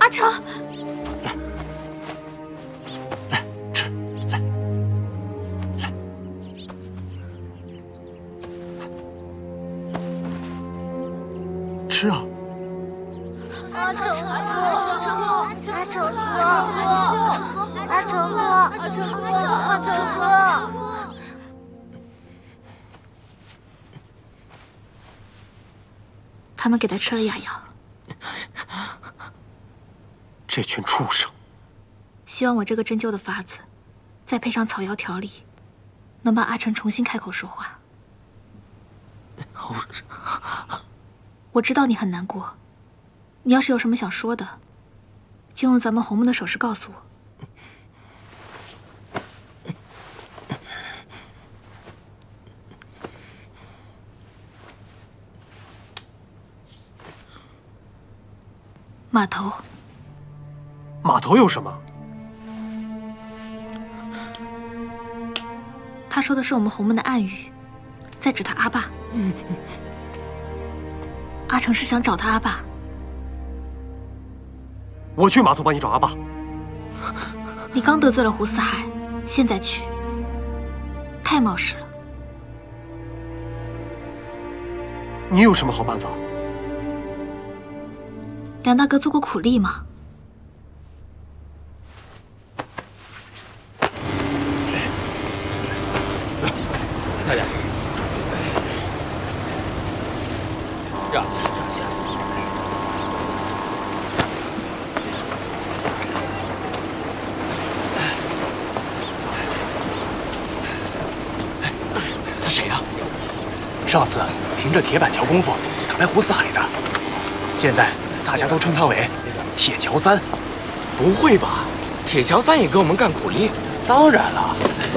阿成， 来吃，来，吃啊！ 阿成哥，阿成哥，阿成哥，阿成哥，阿成哥，阿成哥。 他们给他吃了哑药。 这群畜生！ 希望我这个针灸的法子，再配上草药调理，能帮阿成重新开口说话。我知道你很难过，你要是有什么想说的，就用咱们洪门的手势告诉我。码头。 码头有什么？ 他说的是我们洪门的暗语，在指他阿爸。阿成是想找他阿爸。 我去码头帮你找阿爸。 你刚得罪了胡四海，现在去，太冒失了。 你有什么好办法？ 梁大哥做过苦力吗？ 太太，让下，让下。他谁呀？上次凭着铁板桥功夫打败胡四海的，现在大家都称他为铁桥三。 不会吧？铁桥三也跟我们干苦力？ 当然了。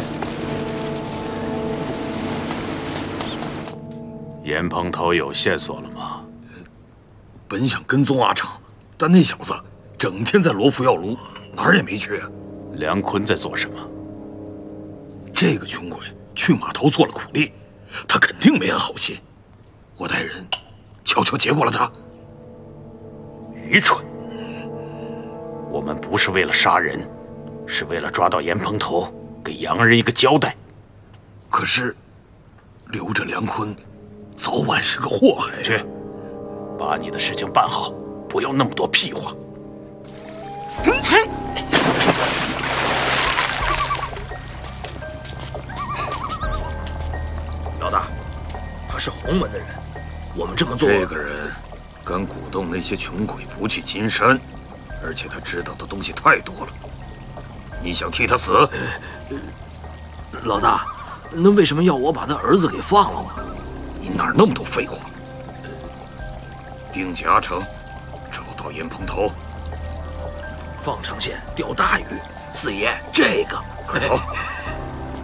严鹏头有线索了吗？ 本想跟踪阿成，但那小子整天在罗浮药炉，哪儿也没去。 梁坤在做什么？ 这个穷鬼去码头做了苦力，他肯定没安好心。我带人悄悄结果了他。 愚蠢！我们不是为了杀人，是为了抓到严鹏头，给洋人一个交代。 可是留着梁坤，早晚是个祸害。 去，把你的事情办好，不要那么多屁话。 老大，他是洪门的人，我们这么做，这个人敢鼓动那些穷鬼不去金山，而且他知道的东西太多了。你想替他死？ 老大，那为什么要我把他儿子给放了呢？ 你哪儿那么多废话？定计阿成，找到严鹏头， 放长线钓大鱼。四爷，这个快走！